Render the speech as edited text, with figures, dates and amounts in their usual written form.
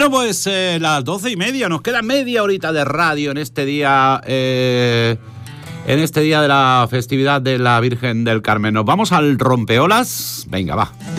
Bueno, pues las 12:30, nos queda media horita de radio en este día de la festividad de la Virgen del Carmen. Nos vamos al rompeolas. Venga, va.